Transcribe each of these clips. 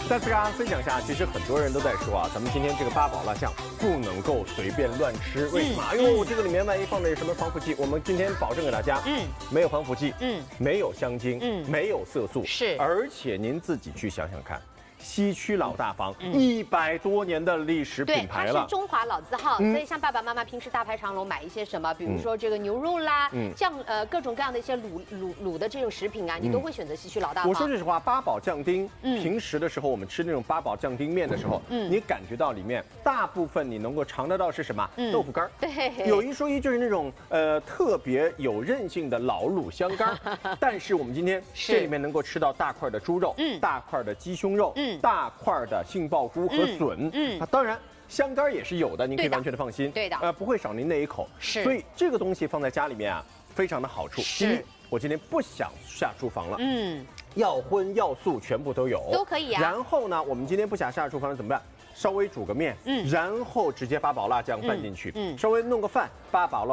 再次跟大家分享一下，其实很多人都在说啊，咱们今天这个八宝蜡像不能够随便乱吃，为什么？哎呦，这个里面万一放了什么防腐剂，我们今天保证给大家，没有防腐剂，没有香精，没有色素， 是， 而且您自己去想想看。西区老大房100多年的历史品牌了， 它是中华老字号，所以像爸爸妈妈平时大排长龙买一些什么，比如说这个牛肉啦，像各种各样的一些卤的这种食品啊，你都会选择西区老大房。 我说句实话，八宝酱丁，平时的时候我们吃那种八宝酱丁面的时候，你感觉到里面大部分你能够尝得到是什么？豆腐干。 对， 有一说一，就是那种特别有韧性的老卤香干。但是我们今天这里面能够吃到大块的猪肉，大块的鸡胸肉，大块的杏鲍菇和笋，当然香干也是有的，您可以完全的放心， 对的， 不会少您那一口。 是， 所以这个东西放在家里面啊，非常的好处。第一，我今天不想下厨房了，要荤要素全部都有， 都可以啊。 然后呢，我们今天不想下厨房了怎么办？稍微煮个面，然后直接八宝辣酱拌进去，稍微弄个饭，八宝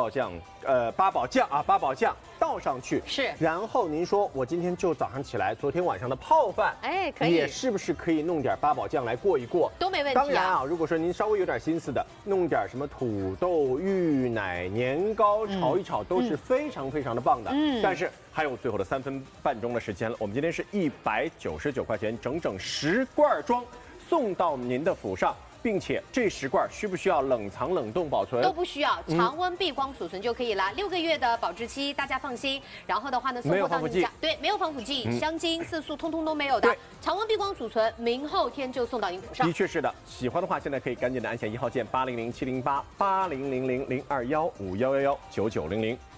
酱倒上去， 是。 然后您说我今天就早上起来，昨天晚上的泡饭， 可以， 也是不是可以弄点八宝酱来过一过？ 都没问题。 当然啊，如果说您稍微有点心思的，弄点什么土豆、芋奶、年糕炒一炒，都是非常非常的棒的。但是还有最后的3分半钟的时间了，我们今天是199块钱，整整10罐装。送到您的府上，并且这10罐需不需要冷藏冷冻保存？ 都不需要，常温闭光储存就可以了。6个月的保质期，大家放心。然后的话呢，送货到您家，对，没有防腐剂、香精、色素，通通都没有的。常温闭光储存，明后天就送到您府上。 的确是的，喜欢的话，现在可以赶紧的按下1号键800-708-8000-021-5111-9900。